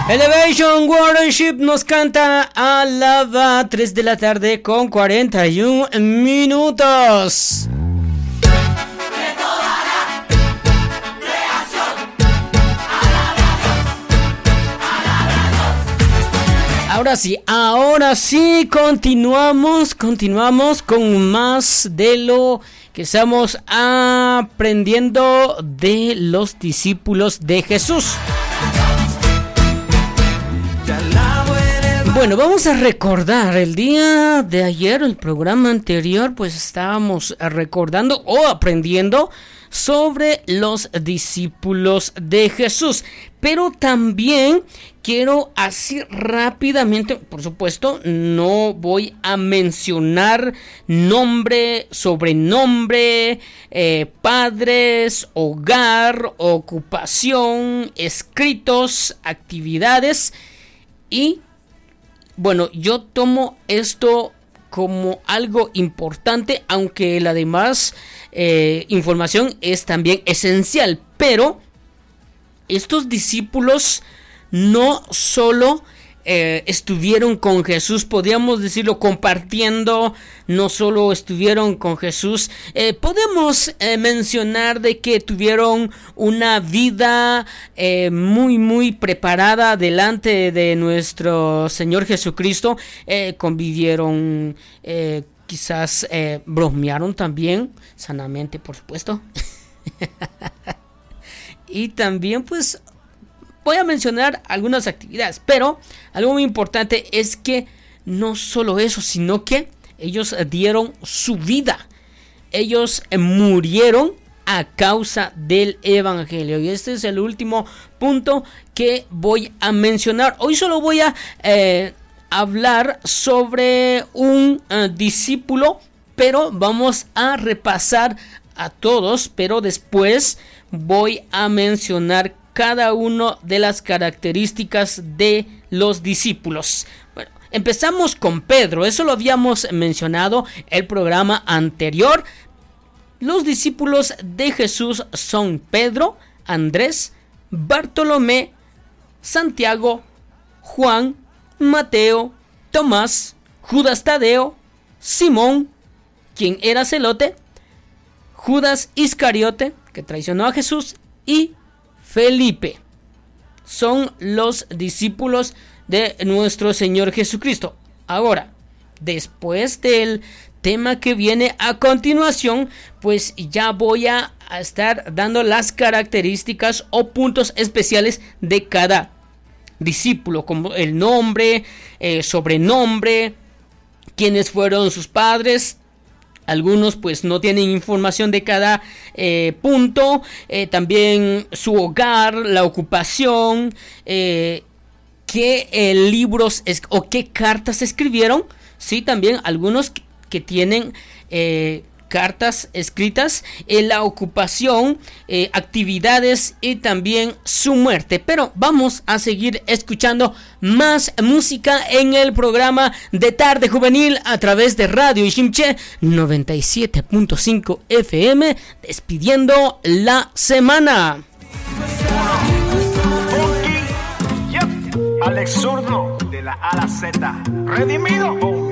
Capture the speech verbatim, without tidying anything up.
Elevation Worship nos canta Alaba, tres de la tarde con cuarenta y un minutos. Ahora sí, ahora sí, continuamos, continuamos con más de lo que estamos aprendiendo de los discípulos de Jesús. Bueno, vamos a recordar el día de ayer, el programa anterior, pues estábamos recordando o aprendiendo sobre los discípulos de Jesús. Pero también quiero así rápidamente, por supuesto, no voy a mencionar nombre, sobrenombre, eh, padres, hogar, ocupación, escritos, actividades y bueno, yo tomo esto como algo importante, aunque la demás eh, información es también esencial. Pero estos discípulos no solo eh, estuvieron con Jesús, podríamos decirlo, compartiendo, no solo estuvieron con Jesús, eh, podemos eh, mencionar de que tuvieron una vida eh, muy muy preparada delante de nuestro Señor Jesucristo, eh, convivieron, eh, quizás eh, bromearon también, sanamente por supuesto, y también pues voy a mencionar algunas actividades, pero algo muy importante es que no solo eso, sino que ellos dieron su vida. Ellos murieron a causa del evangelio. Y este es el último punto que voy a mencionar. Hoy solo voy a eh, hablar sobre un uh, discípulo, pero vamos a repasar a todos, pero después voy a mencionar cada una de las características de los discípulos. Bueno, empezamos con Pedro, eso lo habíamos mencionado el programa anterior. Los discípulos de Jesús son Pedro, Andrés, Bartolomé, Santiago, Juan, Mateo, Tomás, Judas Tadeo, Simón, quien era celote, Judas Iscariote, que traicionó a Jesús, y Felipe. Son los discípulos de nuestro Señor Jesucristo. Ahora, después del tema que viene a continuación, pues ya voy a estar dando las características o puntos especiales de cada discípulo, como el nombre, eh, sobrenombre, quiénes fueron sus padres. Algunos pues no tienen información de cada eh, punto, eh, también su hogar, la ocupación, eh, qué eh, libros es, o qué cartas escribieron. Sí, también algunos que, que tienen eh, cartas escritas, eh, la ocupación, eh, actividades y también su muerte. Pero vamos a seguir escuchando más música en el programa de Tarde Juvenil a través de Radio Ishimche noventa y siete punto cinco F M, despidiendo la semana. Yep. Alex Zurdo de la A a la Z, redimido.